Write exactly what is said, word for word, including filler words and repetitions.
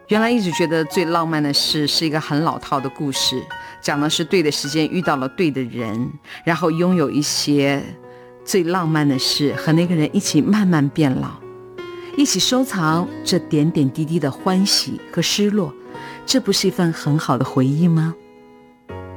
原来一直觉得最浪漫的事是一个很老套的故事，讲的是对的时间遇到了对的人，然后拥有一些最浪漫的事，和那个人一起慢慢变老，一起收藏这点点滴滴的欢喜和失落，这不是一份很好的回忆吗？